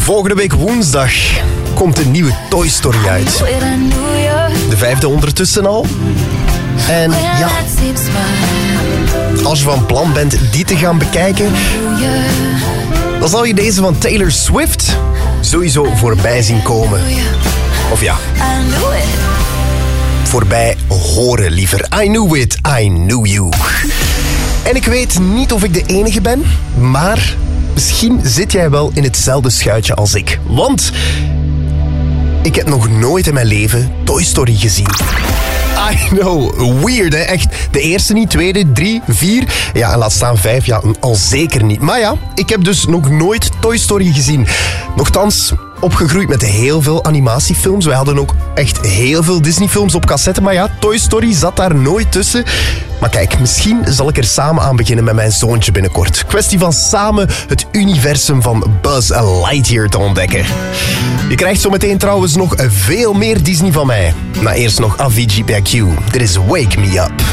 Volgende week woensdag komt een nieuwe Toy Story uit. De 5e ondertussen al. En ja, als je van plan bent die te gaan bekijken, dan zal je deze van Taylor Swift sowieso voorbij zien komen. Of ja, voorbij horen liever. I knew it, I knew you. En ik weet niet of ik de enige ben, maar misschien zit jij wel in hetzelfde schuitje als ik. Want ik heb nog nooit in mijn leven Toy Story gezien. I know, weird hè, echt. De eerste niet, tweede, 3, 4, ja, en laat staan 5, ja, al zeker niet. Maar ja, ik heb dus nog nooit Toy Story gezien. Nochtans, opgegroeid met heel veel animatiefilms. Wij hadden ook echt heel veel Disney-films op cassette, maar ja, Toy Story zat daar nooit tussen. Maar kijk, misschien zal ik er samen aan beginnen met mijn zoontje binnenkort. Kwestie van samen het universum van Buzz Lightyear te ontdekken. Je krijgt zometeen trouwens nog veel meer Disney van mij. Maar eerst nog Avicii bij Q. Dit is Wake Me Up.